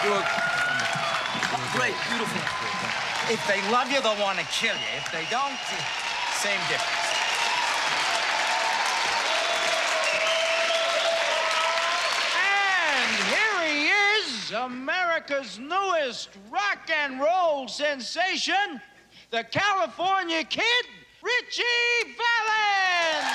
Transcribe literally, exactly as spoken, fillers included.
You were great, beautiful. If they love you, they'll want to kill you. If they don't, same difference. And here he is, America's newest rock and roll sensation, the California Kid, Richie Valens!